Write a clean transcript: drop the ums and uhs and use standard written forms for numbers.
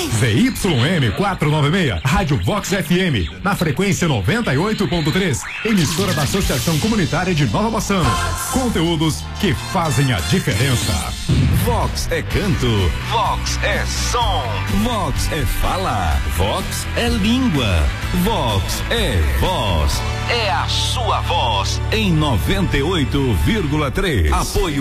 ZYM 496, Rádio Vox FM, na frequência 98.3, emissora da Associação Comunitária de Nova Bassano. Conteúdos que fazem a diferença. Vox é canto, Vox é som, Vox é fala, Vox é língua, Vox é voz, é a sua voz em 98,3. Apoio